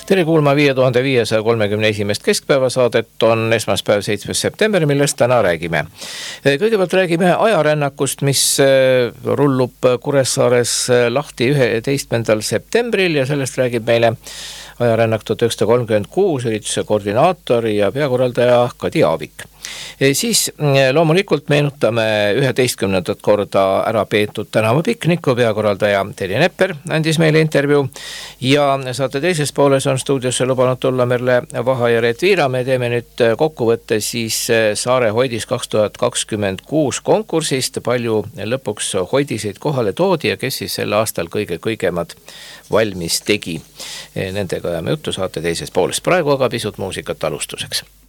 Tere kuulma 5531. keskpäevasaadet on esmaspäev 7. september, millest täna räägime. Kõigepealt räägime ajarännakust, mis rullub Kuressaares lahti 11. septembril ja sellest räägib meile ajarännak 1936 ürituse koordinaator ja peakorraldaja Kadi Aavik. Siis loomulikult meenutame 11. korda ära peetud tänavapikniku, peakorraldaja Terje Nepper andis meile intervjuu ja saate teises pooles on stuudiosse lubanud tulla Merle Vaha ja Reet Viira. Me teeme nüüd kokkuvõtte siis Saare Hoidis 2026 konkursist, palju lõpuks hoidiseid kohale toodi ja kes siis sel aastal kõigemad valmis tegi. Nendega ja me juttu saate teises pooles. Praegu aga pisut muusikat alustuseks.